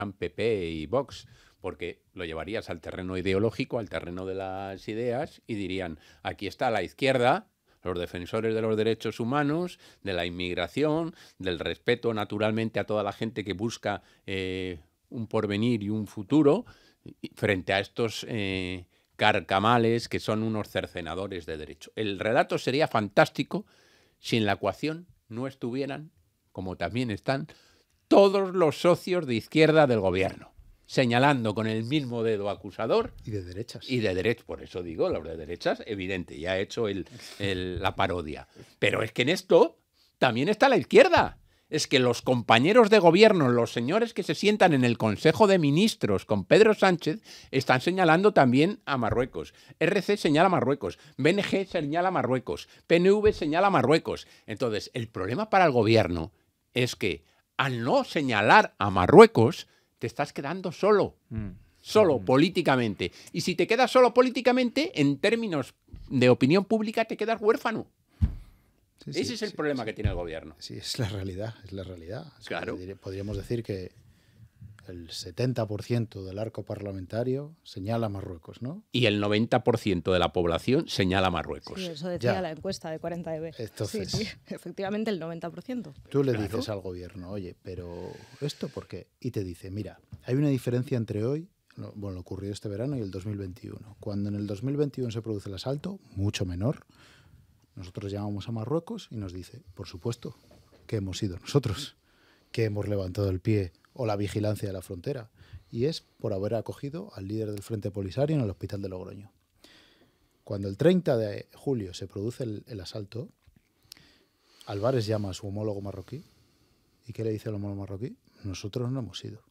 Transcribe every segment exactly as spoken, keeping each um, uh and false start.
P P y Vox, porque lo llevarías al terreno ideológico, al terreno de las ideas, y dirían, aquí está la izquierda, los defensores de los derechos humanos, de la inmigración, del respeto naturalmente a toda la gente que busca eh, un porvenir y un futuro, frente a estos eh, carcamales que son unos cercenadores de derecho. El relato sería fantástico si en la ecuación no estuvieran, como también están, todos los socios de izquierda del gobierno, señalando con el mismo dedo acusador. Y de derechas. Y de derechas, por eso digo, los de derechas, evidente, ya he hecho el, el, la parodia. Pero es que en esto también está la izquierda. Es que los compañeros de gobierno, los señores que se sientan en el Consejo de Ministros con Pedro Sánchez, están señalando también a Marruecos. R C señala a Marruecos, B N G señala a Marruecos, P N V señala a Marruecos. Entonces, el problema para el gobierno es que al no señalar a Marruecos, te estás quedando solo. Mm. Solo mm. políticamente. Y si te quedas solo políticamente, en términos de opinión pública, te quedas huérfano. Sí, Ese sí, es el sí, problema sí. que tiene el gobierno. Sí, es la realidad, es la realidad. Claro. Podríamos decir que el setenta por ciento del arco parlamentario señala a Marruecos, ¿no? Y el noventa por ciento de la población señala a Marruecos. Sí, eso decía ya. la encuesta de cuarenta E B. Entonces, sí, sí, efectivamente el noventa por ciento. Tú le dices claro. al gobierno, oye, pero ¿esto por qué? Y te dice, mira, hay una diferencia entre hoy, bueno, lo ocurrió este verano y el dos mil veintiuno. Cuando en el dos mil veintiuno se produce el asalto, mucho menor, nosotros llamamos a Marruecos y nos dice, por supuesto, que hemos sido nosotros, que hemos levantado el pie o la vigilancia de la frontera. Y es por haber acogido al líder del Frente Polisario en el hospital de Logroño. Cuando el treinta de julio se produce el, el asalto, Álvarez llama a su homólogo marroquí. ¿Y qué le dice el homólogo marroquí? Nosotros no hemos ido.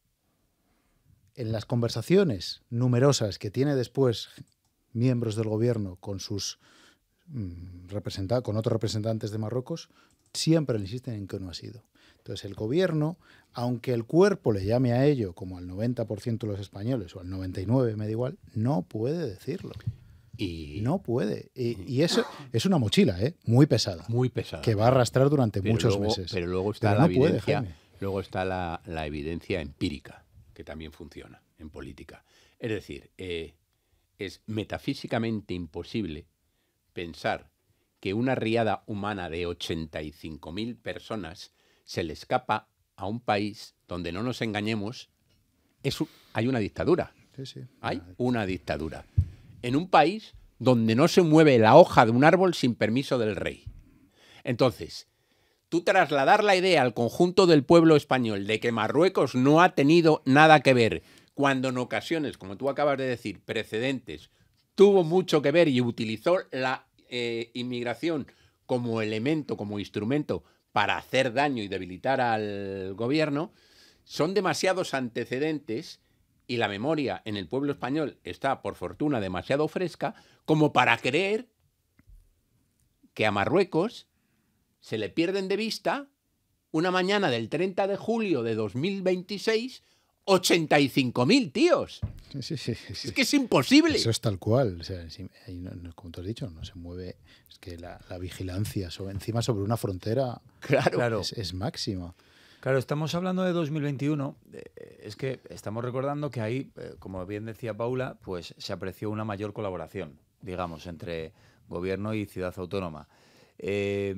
En las conversaciones numerosas que tiene después miembros del gobierno con sus representado con otros representantes de Marruecos, siempre le insisten en que no ha sido. Entonces el gobierno, aunque el cuerpo le llame a ello, como al noventa por ciento de los españoles, o al noventa y nueve por ciento, me da igual, no puede decirlo. Y... No puede. Y, y eso es una mochila, ¿eh? Muy pesada. Muy pesada. Que va a arrastrar durante pero muchos luego, meses. Pero luego está, pero la, no evidencia, puede, luego está la, la evidencia empírica, que también funciona en política. Es decir, eh, es metafísicamente imposible pensar que una riada humana de ochenta y cinco mil personas se le escapa a un país donde, no nos engañemos, es un, hay una dictadura. Sí, sí. Hay una dictadura. En un país donde no se mueve la hoja de un árbol sin permiso del rey. Entonces, tú trasladar la idea al conjunto del pueblo español de que Marruecos no ha tenido nada que ver, cuando en ocasiones, como tú acabas de decir, precedentes, tuvo mucho que ver y utilizó la eh, inmigración como elemento, como instrumento para hacer daño y debilitar al gobierno, son demasiados antecedentes y la memoria en el pueblo español está, por fortuna, demasiado fresca como para creer que a Marruecos se le pierden de vista una mañana del treinta de julio de dos mil veintiséis ochenta y cinco mil tíos. Sí, sí, sí, sí. Es que es imposible. Eso es tal cual. O sea, si, no, no, como tú has dicho, no se mueve. Es que la, la vigilancia sobre, encima sobre una frontera claro, claro. Es, es máxima. Claro, estamos hablando de dos mil veintiuno. Eh, es que estamos recordando que ahí, eh, como bien decía Paula, pues se apreció una mayor colaboración, digamos, entre gobierno y ciudad autónoma. Eh,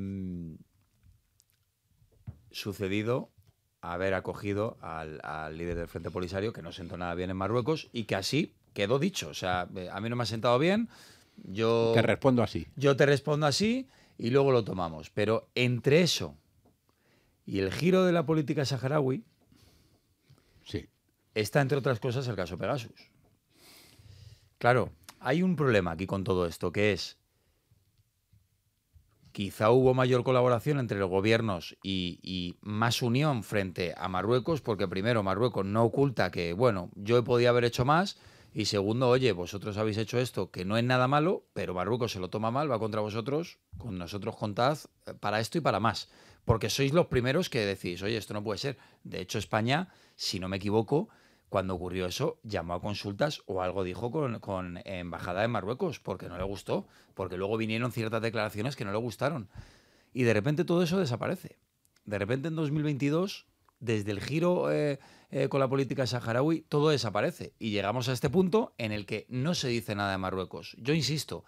sucedido haber acogido al, al líder del Frente Polisario, que no sentó nada bien en Marruecos, y que así quedó dicho. O sea, a mí no me ha sentado bien, yo... Te respondo así. Yo te respondo así y luego lo tomamos. Pero entre eso y el giro de la política saharaui, sí, está, entre otras cosas, el caso Pegasus. Claro, hay un problema aquí con todo esto, que es... Quizá hubo mayor colaboración entre los gobiernos y, y más unión frente a Marruecos, porque primero, Marruecos no oculta que, bueno, yo podía haber hecho más, y segundo, oye, vosotros habéis hecho esto, que no es nada malo, pero Marruecos se lo toma mal, va contra vosotros, con nosotros contad para esto y para más, porque sois los primeros que decís, oye, esto no puede ser. De hecho, España, si no me equivoco, cuando ocurrió eso, llamó a consultas o algo dijo con, con embajada de Marruecos, porque no le gustó, porque luego vinieron ciertas declaraciones que no le gustaron. Y de repente todo eso desaparece. De repente en dos mil veintidós, desde el giro eh, eh, con la política saharaui, todo desaparece. Y llegamos a este punto en el que no se dice nada de Marruecos. Yo insisto,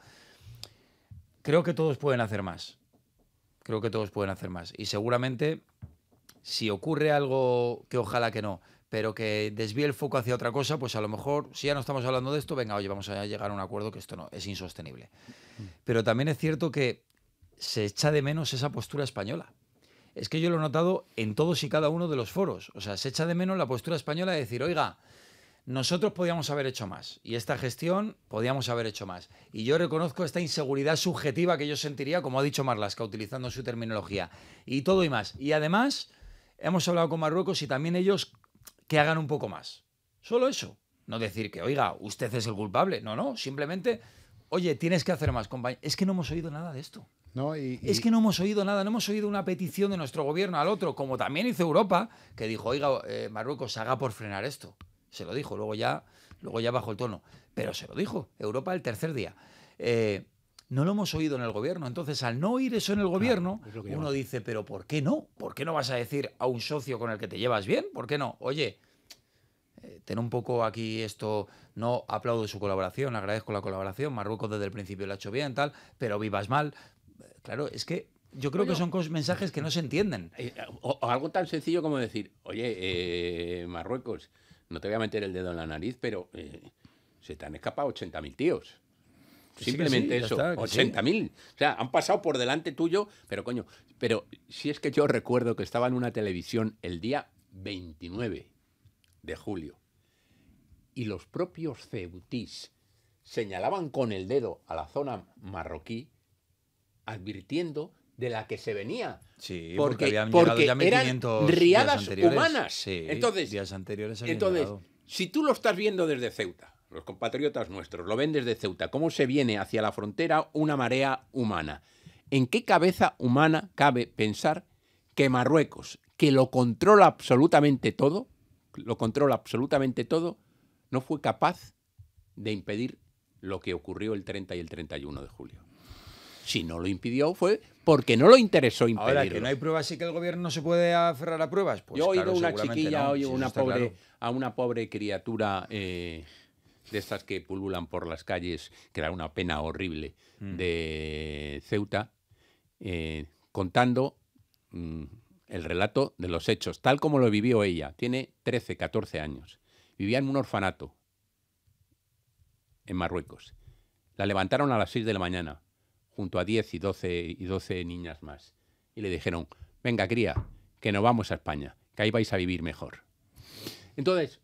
creo que todos pueden hacer más. Creo que todos pueden hacer más. Y seguramente, si ocurre algo que ojalá que no, pero que desvíe el foco hacia otra cosa, pues a lo mejor, si ya no estamos hablando de esto, venga, oye, vamos a llegar a un acuerdo que esto no es insostenible. Pero también es cierto que se echa de menos esa postura española. Es que yo lo he notado en todos y cada uno de los foros. O sea, se echa de menos la postura española de decir, oiga, nosotros podíamos haber hecho más y esta gestión podíamos haber hecho más. Y yo reconozco esta inseguridad subjetiva que yo sentiría, como ha dicho Marlaska, utilizando su terminología. Y todo y más. Y además, hemos hablado con Marruecos y también ellos que hagan un poco más. Solo eso. No decir que, oiga, usted es el culpable. No, no. Simplemente, oye, tienes que hacer más, compañero. Es que no hemos oído nada de esto. No, y, y... Es que no hemos oído nada, no hemos oído una petición de nuestro gobierno al otro, como también hizo Europa, que dijo, oiga, eh, Marruecos, haga por frenar esto. Se lo dijo, luego ya, luego ya bajó el tono. Pero se lo dijo, Europa el tercer día. Eh, no lo hemos oído en el gobierno. Entonces, al no oír eso en el gobierno, claro, uno dice, pero ¿por qué no? ¿Por qué no vas a decir a un socio con el que te llevas bien? ¿Por qué no? Oye, eh, ten un poco aquí esto, no aplaudo su colaboración, agradezco la colaboración, Marruecos desde el principio lo ha hecho bien, tal, pero vivas mal. Claro, es que yo creo bueno, que son cos mensajes que no se entienden. Eh, o, o algo tan sencillo como decir, oye, eh, Marruecos, no te voy a meter el dedo en la nariz, pero eh, se te han escapado ochenta mil tíos. Simplemente sí, sí, eso, ochenta mil. Sí. O sea, han pasado por delante tuyo, pero coño, pero si es que yo recuerdo que estaba en una televisión el día veintinueve de julio y los propios ceutís señalaban con el dedo a la zona marroquí advirtiendo de la que se venía. Sí, porque, porque, habían porque ya eran riadas humanas. Sí, entonces, días anteriores entonces si tú lo estás viendo desde Ceuta, los compatriotas nuestros lo ven desde Ceuta, cómo se viene hacia la frontera una marea humana, ¿en qué cabeza humana cabe pensar que Marruecos, que lo controla absolutamente todo, lo controla absolutamente todo, no fue capaz de impedir lo que ocurrió el treinta y el treinta y uno de julio? Si no lo impidió fue porque no lo interesó impedirlo. Ahora, que no hay pruebas y que el gobierno no se puede aferrar a pruebas. Pues yo he oído claro, una chiquilla, no. oye, Sí, una pobre, claro. a una pobre criatura eh, de estas que pululan por las calles, que era una pena horrible, mm. de Ceuta, eh, contando mm, el relato de los hechos, tal como lo vivió ella. Tiene trece, catorce años. Vivía en un orfanato en Marruecos. La levantaron a las seis de la mañana, junto a diez y doce niñas más. Y le dijeron, venga, cría, que nos vamos a España, que ahí vais a vivir mejor. Entonces,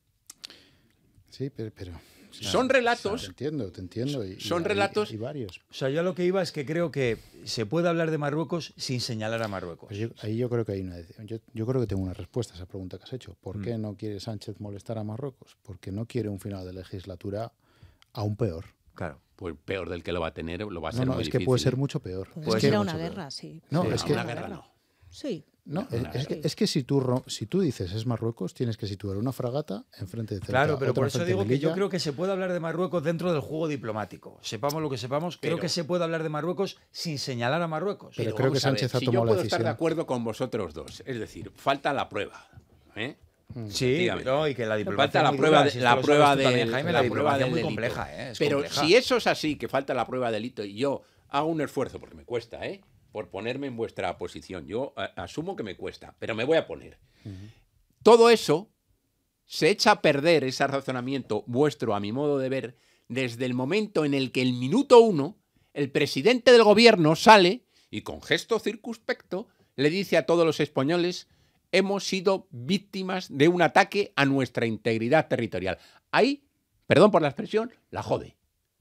sí, pero... pero son no, relatos... Te entiendo, te entiendo. Y, son y, relatos... Y, y varios. O sea, yo a lo que iba es que creo que se puede hablar de Marruecos sin señalar a Marruecos. Pues yo, ahí yo creo que hay una... Yo, yo creo que tengo una respuesta a esa pregunta que has hecho. ¿Por mm. qué no quiere Sánchez molestar a Marruecos? Porque no quiere un final de legislatura aún peor. Claro. Pues peor del que lo va a tener, lo va a no, ser no, muy es difícil. que puede ser mucho peor. Puede ser una guerra, peor. sí. No, sí, es que una guerra no. Sí. No, es, es, que, es que si tú si tú dices es Marruecos, tienes que situar una fragata enfrente de Ceuta. Claro, pero por eso digo de que yo creo que se puede hablar de Marruecos dentro del juego diplomático. Sepamos lo que sepamos, pero, creo que se puede hablar de Marruecos sin señalar a Marruecos. Pero, pero creo que Sánchez ha si tomado la decisión. Yo puedo estar de acuerdo con vosotros dos. Es decir, falta la prueba. ¿eh? Sí, no, y que la diplomacia falta la prueba de, la prueba de también, Jaime, la, la prueba del muy delito. compleja, ¿eh? Es pero compleja. Si eso es así, que falta la prueba del delito y yo hago un esfuerzo porque me cuesta, ¿eh? Por ponerme en vuestra posición. Yo a, asumo que me cuesta, pero me voy a poner. Uh-huh. Todo eso se echa a perder, ese razonamiento vuestro, a mi modo de ver, desde el momento en el que el minuto uno el presidente del gobierno sale y con gesto circunspecto le dice a todos los españoles: hemos sido víctimas de un ataque a nuestra integridad territorial. Ahí, perdón por la expresión, la jode.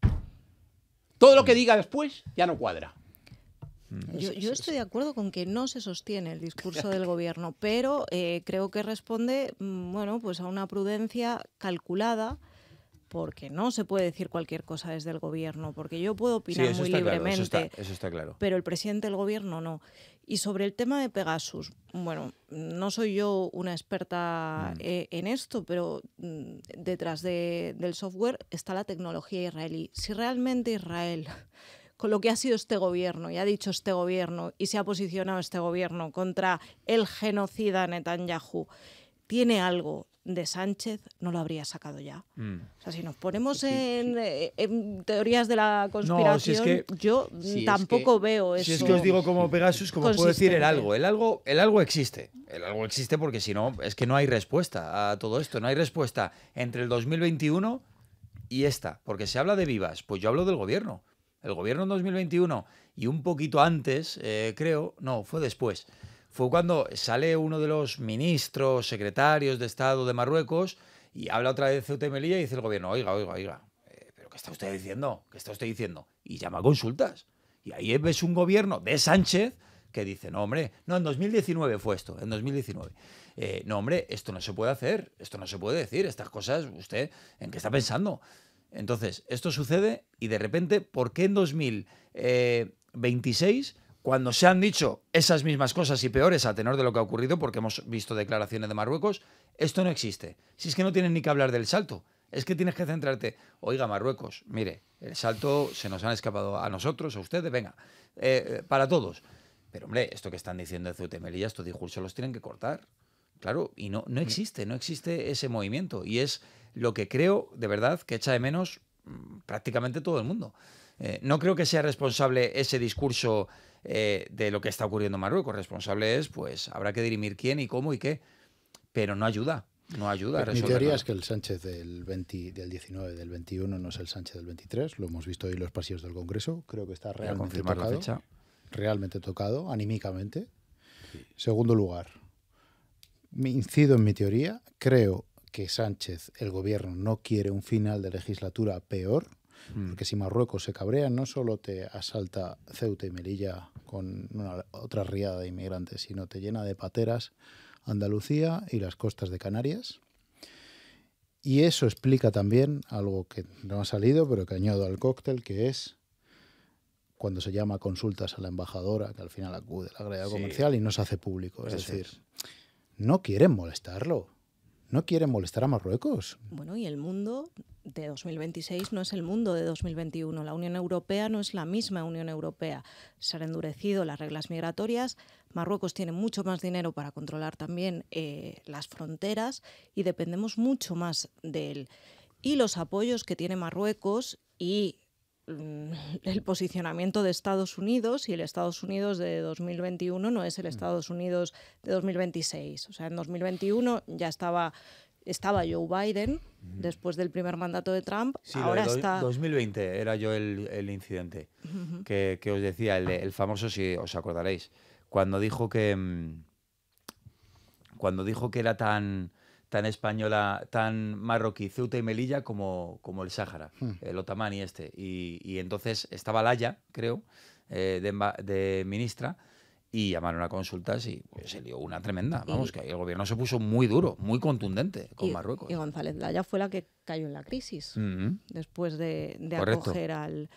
Todo lo que diga después ya no cuadra. Yo, yo estoy de acuerdo con que no se sostiene el discurso del gobierno, pero eh, creo que responde, bueno, pues a una prudencia calculada, porque no se puede decir cualquier cosa desde el gobierno, porque yo puedo opinar sí, muy está libremente, claro, eso, está, eso está claro. Pero el presidente del gobierno no. Y sobre el tema de Pegasus, bueno, no soy yo una experta mm. eh, en esto, pero mm, detrás de, del software está la tecnología israelí. Si realmente Israel, con lo que ha sido este gobierno, y ha dicho este gobierno, y se ha posicionado este gobierno contra el genocida Netanyahu, tiene algo de Sánchez no lo habría sacado ya. Mm. O sea, si nos ponemos Sí, en, sí. eh, en teorías de la conspiración, si es que- yo si es tampoco que- veo eso. Si es que os digo como Pegasus, como puedo decir el consistente. algo. El algo, el algo existe. El algo existe porque si no, es que no hay respuesta a todo esto. No hay respuesta entre el dos mil veintiuno y esta. Porque se habla de Vivas, pues yo hablo del gobierno. El gobierno en dos mil veintiuno y un poquito antes, eh, creo, no, fue después. Fue cuando sale uno de los ministros, secretarios de Estado de Marruecos y habla otra vez de Ceuta y Melilla y dice el gobierno, oiga, oiga, oiga, eh, ¿pero qué está usted diciendo? ¿Qué está usted diciendo? Y llama a consultas. Y ahí ves un gobierno de Sánchez que dice, no, hombre, no, en dos mil diecinueve fue esto, en dos mil diecinueve. Eh, no, hombre, esto no se puede hacer, esto no se puede decir, estas cosas, ¿usted en qué está pensando? Entonces, esto sucede y de repente, ¿por qué en dos mil veintiséis, cuando se han dicho esas mismas cosas y peores a tenor de lo que ha ocurrido, porque hemos visto declaraciones de Marruecos, esto no existe? Si es que no tienen ni que hablar del salto. Es que tienes que centrarte, oiga, Marruecos, mire, el salto se nos han escapado a nosotros, a ustedes, venga, eh, para todos. Pero, hombre, esto que están diciendo de Ceuta y Melilla, estos discursos los tienen que cortar. Claro, y no, no existe, no existe ese movimiento. Y es lo que creo, de verdad, que echa de menos mmm, prácticamente todo el mundo. Eh, no creo que sea responsable ese discurso eh, de lo que está ocurriendo en Marruecos. Responsable es, pues, habrá que dirimir quién y cómo y qué. Pero no ayuda, no ayuda a Mi resolver teoría nada. es que el Sánchez del, veinte, del diecinueve, del veintiuno no es el Sánchez del veintitrés. Lo hemos visto hoy en los pasillos del Congreso. Creo que está Voy a realmente confirmar la tocado. fecha. Realmente tocado, anímicamente. Segundo lugar, me incido en mi teoría. Creo que Sánchez, el gobierno, no quiere un final de legislatura peor. Mm. Porque si Marruecos se cabrea, no solo te asalta Ceuta y Melilla con una, otra riada de inmigrantes, sino te llena de pateras Andalucía y las costas de Canarias. Y eso explica también algo que no ha salido, pero que añado al cóctel, que es cuando se llama consultas a la embajadora, que al final acude a la greda Sí. comercial y no se hace público. Es Eso decir, es. no quieren molestarlo. No quieren molestar a Marruecos. Bueno, y el mundo de dos mil veintiséis no es el mundo de dos mil veintiuno. La Unión Europea no es la misma Unión Europea. Se han endurecido las reglas migratorias. Marruecos tiene mucho más dinero para controlar también eh, las fronteras y dependemos mucho más de él. Y los apoyos que tiene Marruecos y mm, el posicionamiento de Estados Unidos, y el Estados Unidos de dos mil veintiuno no es el Estados Unidos de dos mil veintiséis. O sea, en dos mil veintiuno ya estaba... Estaba Joe Biden, después del primer mandato de Trump, Sí, ahora lo de do- está... dos mil veinte era yo el, el incidente Ujú. que, que os decía, el, el famoso, si os acordaréis, cuando dijo que mm, cuando dijo que era tan tan española, tan marroquí, Ceuta y Melilla como, como el Sáhara, el Otamani este. Y, y entonces estaba Laya, creo, eh, de, emba- de ministra, y llamaron a consultas y pues, se lió una tremenda. Vamos, Y- que ahí el gobierno se puso muy duro, muy contundente con y, Marruecos. y González Laya fue la que cayó en la crisis, Ujú. después de, de Correcto. acoger al,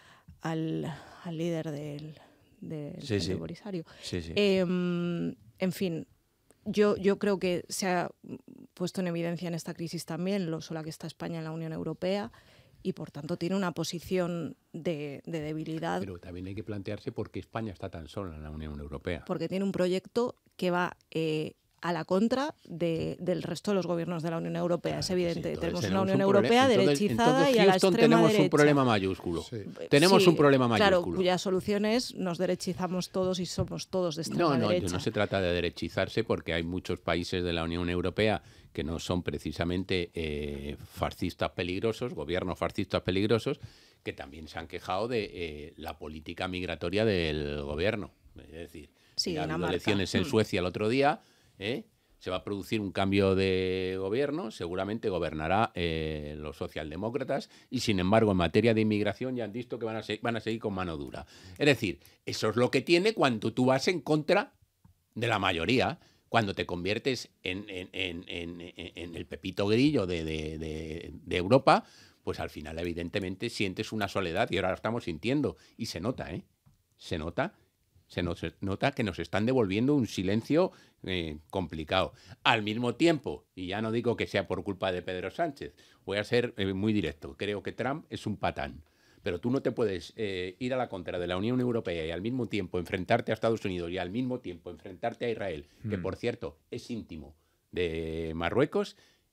al, al líder del, del Sí, Frente sí. Polisario. Sí, sí. Em, en fin, yo, yo creo que se ha puesto en evidencia en esta crisis también lo sola que está España en la Unión Europea y, por tanto, tiene una posición de, de debilidad Pero también hay que plantearse por qué España está tan sola en la Unión Europea. porque tiene un proyecto que va eh, a la contra de- del resto de los gobiernos de la Unión Europea. Claro es que sí, evidente. entonces tenemos una tenemos Unión un problema. Europea Entonces- derechizada entonces, y a la Houston, extrema tenemos derecha. un problema mayúsculo. Sí. Tenemos Sí, un problema claro, mayúsculo. cuya solución es nos derechizamos todos y somos todos de extrema No, no, derecha. no se trata de derechizarse porque hay muchos países de la Unión Europea que no son precisamente eh, fascistas peligrosos, gobiernos fascistas peligrosos, que también se han quejado de eh, la política migratoria del gobierno. Es decir, Sí, ha habido Dinamarca. elecciones en Mm. Suecia el otro día, ¿eh? Se va a producir un cambio de gobierno, seguramente gobernará eh, los socialdemócratas y, sin embargo, en materia de inmigración ya han visto que van a, se- van a seguir con mano dura. Es decir, eso es lo que tiene cuando tú vas en contra de la mayoría, cuando te conviertes en, en- en- en- en- en el Pepito Grillo de, de- de- de Europa, pues al final, evidentemente, sientes una soledad y ahora lo estamos sintiendo. Y se nota, ¿eh? Se nota. Se nos nota que nos están devolviendo un silencio eh, complicado. Al mismo tiempo, y ya no digo que sea por culpa de Pedro Sánchez, voy a ser eh, muy directo, creo que Trump es un patán. Pero tú no te puedes eh, ir a la contra de la Unión Europea y al mismo tiempo enfrentarte a Estados Unidos y al mismo tiempo enfrentarte a Israel, que por cierto es íntimo de Marruecos,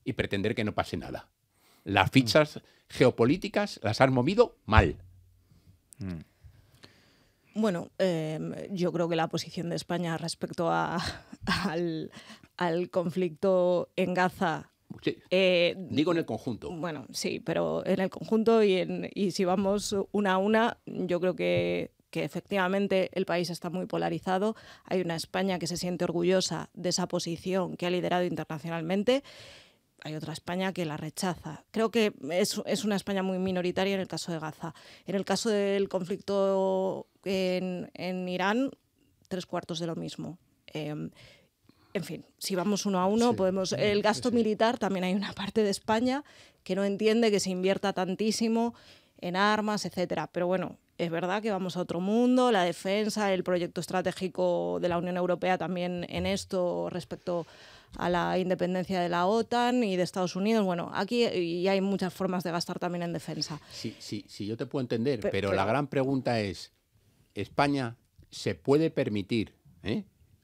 y pretender que no pase nada. Las fichas geopolíticas las has movido mal. Mm. Bueno, eh, yo creo que la posición de España respecto a, al, al conflicto en Gaza... Sí, eh, digo en el conjunto. Bueno, sí, pero en el conjunto y, en, y si vamos una a una, yo creo que, que efectivamente el país está muy polarizado. Hay una España que se siente orgullosa de esa posición que ha liderado internacionalmente. Hay otra España que la rechaza. Creo que es, es una España muy minoritaria en el caso de Gaza. En el caso del conflicto en, en Irán, tres cuartos de lo mismo. Eh, En fin, si vamos uno a uno, Sí, podemos. El gasto sí, sí. militar, también hay una parte de España que no entiende que se invierta tantísimo en armas, etcétera. Pero bueno, es verdad que vamos a otro mundo, la defensa, el proyecto estratégico de la Unión Europea también en esto respecto a la independencia de la OTAN y de Estados Unidos. Bueno, aquí y hay muchas formas de gastar también en defensa. Sí, sí, sí, yo te puedo entender, Pe- pero, pero- la gran pregunta es, ¿España se puede permitir, eh?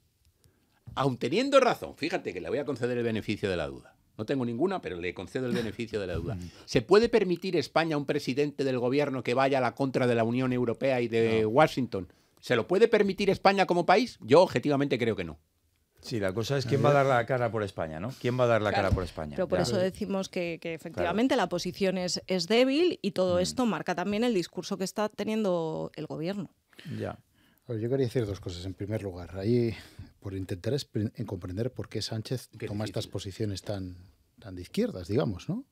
aun teniendo razón, fíjate que le voy a conceder el beneficio de la duda, no tengo ninguna, pero le concedo el beneficio de la duda, ¿se puede permitir España un presidente del gobierno que vaya a la contra de la Unión Europea y de No. Washington? ¿Se lo puede permitir España como país? Yo objetivamente creo que no. Sí, la cosa es quién va a dar la cara por España, ¿no? ¿Quién va a dar la Claro. cara por España? Pero por Ya. eso decimos que, que efectivamente la posición es, es débil y todo esto marca también el discurso que está teniendo el gobierno. Ya. Bueno, yo quería decir dos cosas. En primer lugar, ahí por intentar expri- en comprender por qué Sánchez Qué toma difícil. estas posiciones tan, tan de izquierdas, digamos, ¿no?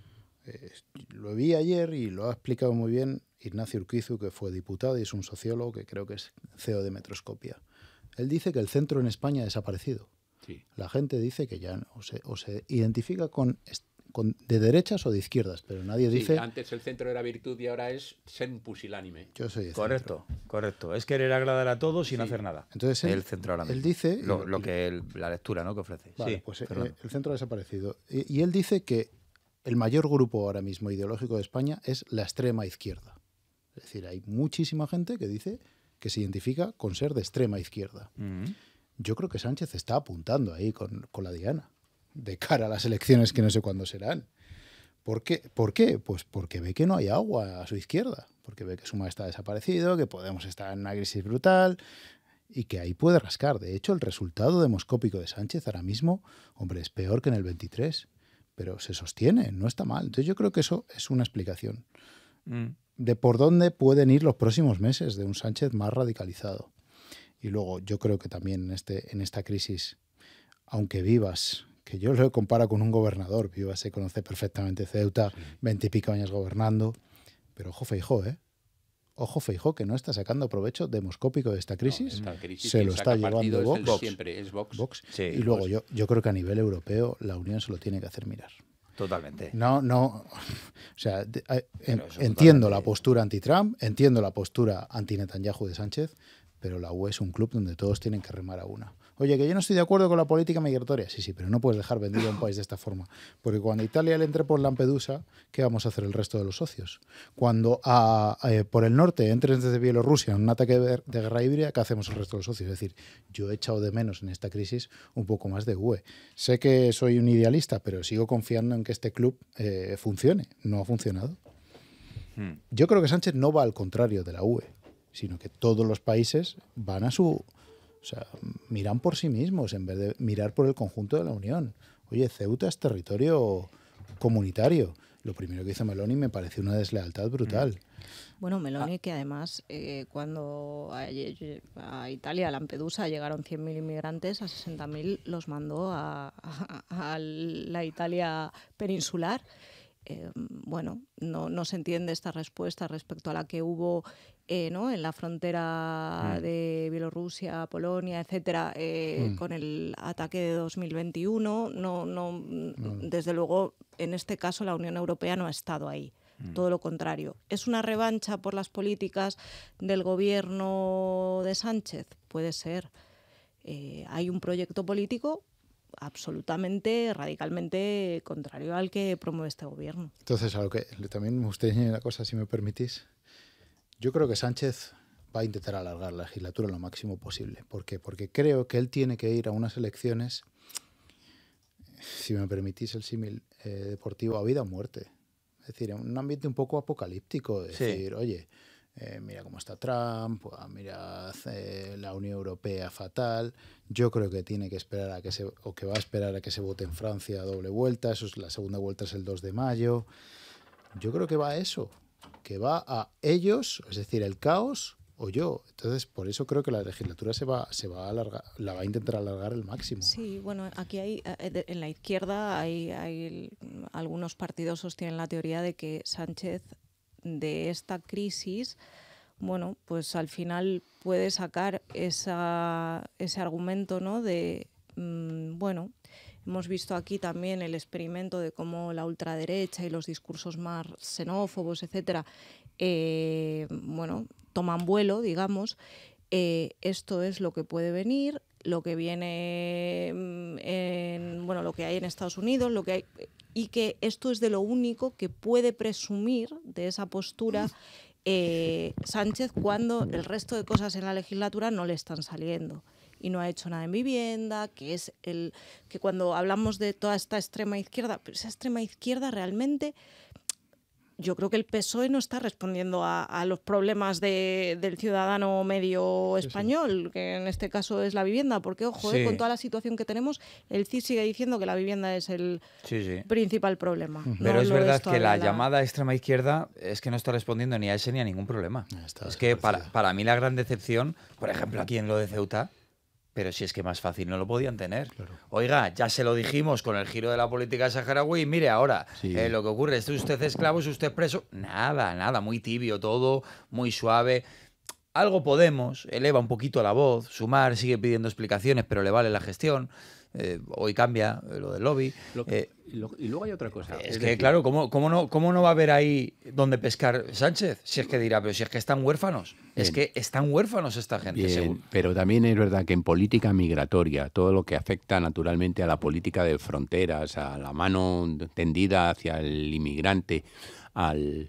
Eh, lo vi ayer y lo ha explicado muy bien Ignacio Urquizu, que fue diputado y es un sociólogo que creo que es C E O de Metroscopia. Él dice que el centro en España ha desaparecido. Sí. La gente dice que ya no, o se, o se identifica con, est- con de derechas o de izquierdas, pero nadie Sí, dice antes el centro era virtud y ahora es ser un pusilánime. yo soy de Correcto, correcto. Es querer agradar a todos sin Sí. hacer nada. Entonces él- el centro ahora él mismo. dice- Lo, y- lo y- que él- la lectura, ¿no? que ofrece. Vale, Sí, pues eh, Fernando. el centro ha desaparecido. Y, y él dice que el mayor grupo ahora mismo ideológico de España es la extrema izquierda. Es decir, hay muchísima gente que dice que se identifica con ser de extrema izquierda. Ujú. Yo creo que Sánchez está apuntando ahí con, con la diana, de cara a las elecciones que no sé cuándo serán. ¿Por qué? ¿Por qué? Pues porque ve que no hay agua a su izquierda, porque ve que Suma está desaparecido, que Podemos estar en una crisis brutal y que ahí puede rascar. De hecho, el resultado demoscópico de Sánchez ahora mismo, hombre, es peor que en el veintitrés, pero se sostiene, no está mal. Entonces yo creo que eso es una explicación Mm. de por dónde pueden ir los próximos meses de un Sánchez más radicalizado. Y luego yo creo que también en, este, en esta crisis, aunque Vivas, que yo lo comparo con un gobernador, Vivas se conoce perfectamente Ceuta, veintipico años gobernando, pero ojo Feijóo, ¿eh? Ojo Feijóo, que no está sacando provecho demoscópico de esta crisis, No, esta crisis se quien lo saca está partido llevando es el de Vox. siempre, es Vox. Vox. Sí, y luego Vox. yo, yo creo que a nivel europeo la Unión se lo tiene que hacer mirar. Totalmente. No, no. O sea, de- eh, en- Pero eso entiendo totalmente. la postura anti-Trump, entiendo la postura anti-Netanyahu de Sánchez, pero la U E es un club donde todos tienen que remar a una. Oye, que yo no estoy de acuerdo con la política migratoria. Sí, sí, pero no puedes dejar vendido a un país de esta forma. Porque cuando Italia le entre por Lampedusa, ¿qué vamos a hacer el resto de los socios? Cuando a- a- eh, por el norte entren desde Bielorrusia en un ataque de, de guerra híbrida, ¿qué hacemos el resto de los socios? Es decir, yo he echado de menos en esta crisis un poco más de U E. Sé que soy un idealista, pero sigo confiando en que este club eh, funcione. No ha funcionado. Mm. Yo creo que Sánchez no va al contrario de la U E, sino que todos los países van a su... O sea, miran por sí mismos en vez de mirar por el conjunto de la Unión. Oye, Ceuta es territorio comunitario. Lo primero que hizo Meloni me pareció una deslealtad brutal. Bueno, Meloni, que además eh, cuando a, a Italia, a Lampedusa, llegaron cien mil inmigrantes, a sesenta mil los mandó a, a- a la Italia peninsular. Eh, bueno, no, no se entiende esta respuesta respecto a la que hubo eh, ¿no? en la frontera Mm. de Bielorrusia, Polonia, etcétera, eh, Mm. con el ataque de dos mil veintiuno. No, no, desde luego, en este caso, la Unión Europea no ha estado ahí. Todo lo contrario. ¿Es una revancha por las políticas del gobierno de Sánchez? Puede ser. Eh, hay un proyecto político absolutamente, radicalmente contrario al que promueve este gobierno. Entonces, a lo que también me gustaría añadir una cosa, si me permitís. Yo creo que Sánchez va a intentar alargar la legislatura lo máximo posible. ¿Por qué? Porque creo que él tiene que ir a unas elecciones si me permitís el símil eh, deportivo, a vida o muerte. Es decir, en un ambiente un poco apocalíptico, de Sí. decir, oye, eh, mira cómo está Trump, mira eh, la Unión Europea fatal, yo creo que tiene que esperar a que se, o que va a esperar a que se vote en Francia a doble vuelta, eso es, la segunda vuelta es el dos de mayo. Yo creo que va a eso, que va a ellos, es decir, el caos o yo. Entonces, por eso creo que la legislatura se va, se va a alargar, la va a intentar alargar el máximo. Sí, bueno, aquí hay, en la izquierda hay, hay algunos partidos sostienen la teoría de que Sánchez de esta crisis, bueno, pues al final puede sacar esa, ese argumento, ¿no? De, mmm, bueno, hemos visto aquí también el experimento de cómo la ultraderecha y los discursos más xenófobos, etcétera, eh, bueno, toman vuelo, digamos. Eh, esto es lo que puede venir, lo que viene en, bueno, lo que hay en Estados Unidos, lo que hay, y que esto es de lo único que puede presumir de esa postura eh, Sánchez cuando el resto de cosas en la legislatura no le están saliendo. Y no ha hecho nada en vivienda, que es el que cuando hablamos de toda esta extrema izquierda, pero esa extrema izquierda realmente, yo creo que el P S O E no está respondiendo a, a los problemas de, del ciudadano medio español, sí, sí. que en este caso es la vivienda, porque ojo, sí. eh, con toda la situación que tenemos, el C I S sigue diciendo que la vivienda es el sí, sí. principal problema. Uh-huh. Pero no es verdad que la, la llamada extrema izquierda es que no está respondiendo ni a ese ni a ningún problema. Es que para, para mí la gran decepción, por ejemplo aquí en lo de Ceuta, pero si es que más fácil no lo podían tener. Claro. Oiga, ya se lo dijimos con el giro de la política saharaui. Mire, ahora sí. eh, lo que ocurre es que usted es esclavo, es usted preso. Nada, nada, muy tibio todo, muy suave. Algo Podemos, eleva un poquito la voz. Sumar sigue pidiendo explicaciones, pero le vale la gestión. Eh, hoy cambia eh, lo del lobby. Lo que, eh, y, lo, y luego hay otra cosa. Es, es que, decir, claro, ¿cómo, cómo, no, ¿cómo no va a haber ahí donde pescar Sánchez? Si es que dirá, pero si es que están huérfanos. Bien. Es que están huérfanos esta gente. Bien, según. Pero también es verdad que en política migratoria, todo lo que afecta naturalmente a la política de fronteras, a la mano tendida hacia el inmigrante, al...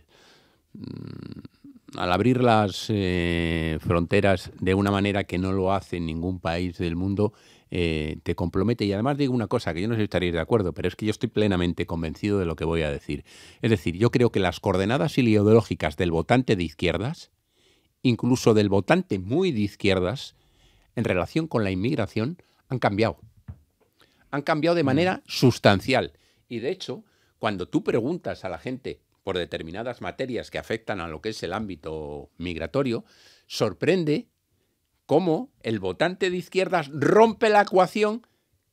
al abrir las eh, fronteras de una manera que no lo hace en ningún país del mundo, eh, te compromete. Y además digo una cosa, que yo no sé si estaréis de acuerdo, pero es que yo estoy plenamente convencido de lo que voy a decir. Es decir, yo creo que las coordenadas ideológicas del votante de izquierdas, incluso del votante muy de izquierdas, en relación con la inmigración, han cambiado. Han cambiado de manera sustancial. Y de hecho, cuando tú preguntas a la gente por determinadas materias que afectan a lo que es el ámbito migratorio, sorprende cómo el votante de izquierdas rompe la ecuación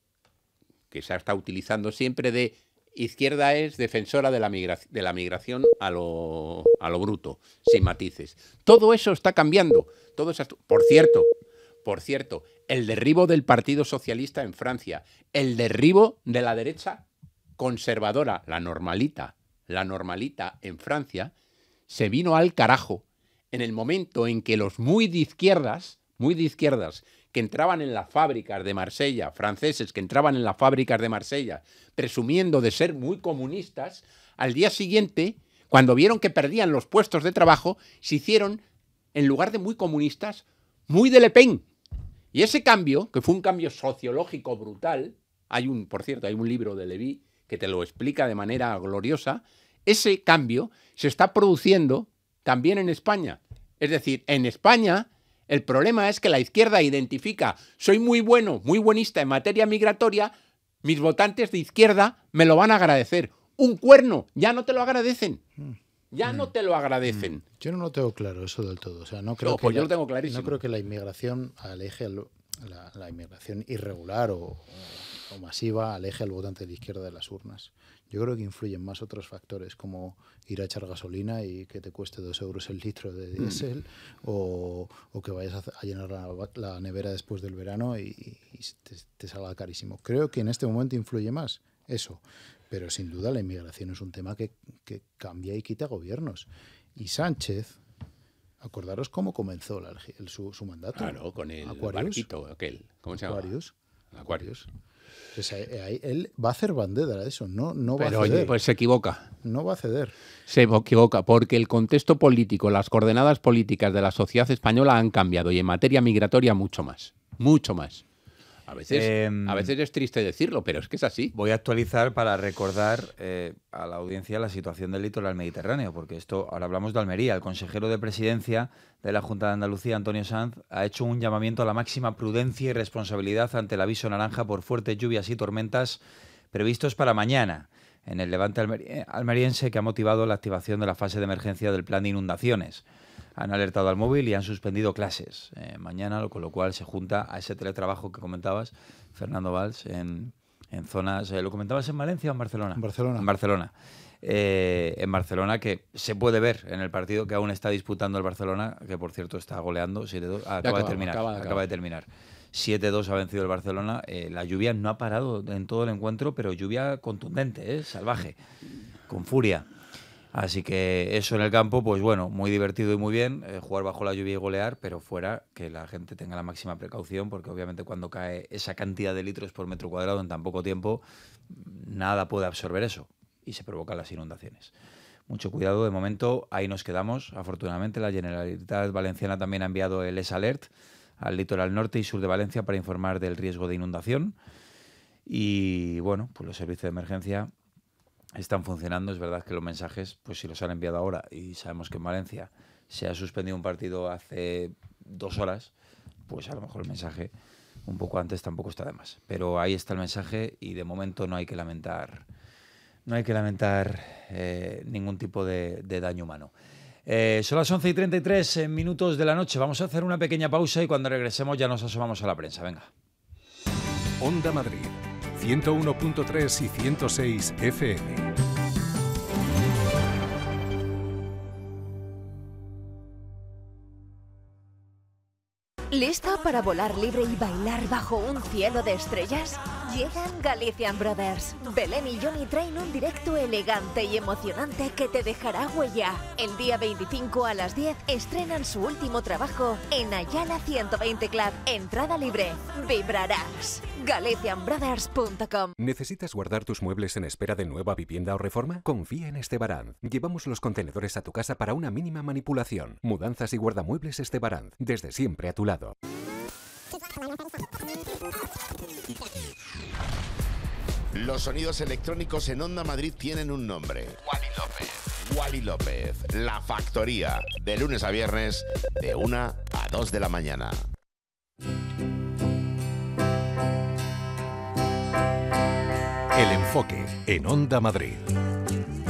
que se está utilizando siempre de izquierda es defensora de la, migra de la migración a lo, a lo bruto, sin matices. Todo eso está cambiando. Todo eso, por cierto, por cierto, el derribo del Partido Socialista en Francia, el derribo de la derecha conservadora, la normalita, la normalita en Francia, se vino al carajo en el momento en que los muy de izquierdas, muy de izquierdas, que entraban en las fábricas de Marsella, franceses que entraban en las fábricas de Marsella, presumiendo de ser muy comunistas, al día siguiente, cuando vieron que perdían los puestos de trabajo, se hicieron, en lugar de muy comunistas, muy de Le Pen. Y ese cambio, que fue un cambio sociológico brutal, hay un, por cierto, hay un libro de Levy que te lo explica de manera gloriosa, ese cambio se está produciendo también en España. Es decir, en España el problema es que la izquierda identifica, soy muy bueno, muy buenista en materia migratoria, mis votantes de izquierda me lo van a agradecer. Un cuerno, ya no te lo agradecen. Ya mm. no te lo agradecen. Mm. Yo no lo tengo claro eso del todo. O sea, no creo no, que pues la, yo lo tengo clarísimo. No creo que la inmigración aleje al, la, la inmigración irregular o, o masiva aleje al votante de izquierda de las urnas. Yo creo que influyen más otros factores, como ir a echar gasolina y que te cueste dos euros el litro de diésel, mm. o, o que vayas a, a llenar la, la nevera después del verano y, y te, te salga carísimo. Creo que en este momento influye más eso, pero sin duda la inmigración es un tema que, que cambia y quita gobiernos. Y Sánchez, acordaros cómo comenzó la, el, su, su mandato. Claro, con el Aquarius. barquito aquel. ¿Cómo se llama? Aquarius. Aquarius. Pues ahí, él va a hacer bandera de eso, no, no va Pero, a ceder. Oye, pues se equivoca. No va a ceder. Se equivoca porque el contexto político, las coordenadas políticas de la sociedad española han cambiado y en materia migratoria mucho más, mucho más. A veces, Eh, a veces es triste decirlo, pero es que es así. Voy a actualizar para recordar eh, a la audiencia la situación del litoral mediterráneo, porque esto, ahora hablamos de Almería. El consejero de Presidencia de la Junta de Andalucía, Antonio Sanz, ha hecho un llamamiento a la máxima prudencia y responsabilidad ante el aviso naranja por fuertes lluvias y tormentas previstos para mañana en el levante almeri- almeriense, que ha motivado la activación de la fase de emergencia del plan de inundaciones. Han alertado al móvil y han suspendido clases eh, mañana, con lo cual se junta a ese teletrabajo que comentabas, Fernando Valls, en, en zonas... Eh, ¿Lo comentabas en Valencia o en Barcelona? En Barcelona. En Barcelona. Eh, en Barcelona, que se puede ver en el partido que aún está disputando el Barcelona, que por cierto está goleando siete dos. Ah, acaba, acaba, de terminar. acaba, Acaba, acaba. de terminar. siete dos ha vencido el Barcelona. Eh, la lluvia no ha parado en todo el encuentro, pero lluvia contundente, ¿eh? Salvaje, con furia. Así que eso en el campo, pues bueno, muy divertido y muy bien, eh, jugar bajo la lluvia y golear, pero fuera que la gente tenga la máxima precaución, porque obviamente cuando cae esa cantidad de litros por metro cuadrado en tan poco tiempo, nada puede absorber eso y se provocan las inundaciones. Mucho cuidado, de momento ahí nos quedamos. Afortunadamente la Generalitat Valenciana también ha enviado el S-Alert al litoral norte y sur de Valencia para informar del riesgo de inundación. Y bueno, pues los servicios de emergencia están funcionando. Es verdad que los mensajes, pues si los han enviado ahora y sabemos que en Valencia se ha suspendido un partido hace dos horas, pues a lo mejor el mensaje un poco antes tampoco está de más. Pero ahí está el mensaje y de momento no hay que lamentar, no hay que lamentar eh, ningún tipo de, de daño humano. Eh, son las once y treinta y tres minutos de la noche. Vamos a hacer una pequeña pausa y cuando regresemos ya nos asomamos a la prensa. Venga. Onda Madrid, ciento uno punto tres y ciento seis F M. ¿Listo para volar libre y bailar bajo un cielo de estrellas? Llegan Galician Brothers. Belén y Johnny traen un directo elegante y emocionante que te dejará huella. El día veinticinco a las diez estrenan su último trabajo en Ayala ciento veinte Club. Entrada libre. Vibrarás. Galician Brothers punto com. ¿Necesitas guardar tus muebles en espera de nueva vivienda o reforma? Confía en Estebaranz. Llevamos los contenedores a tu casa para una mínima manipulación. Mudanzas y guardamuebles Estebaranz. Desde siempre a tu lado. Los sonidos electrónicos en Onda Madrid tienen un nombre. Wally López. Wally López. La Factoría. De lunes a viernes, de una a dos de la mañana. El enfoque en Onda Madrid.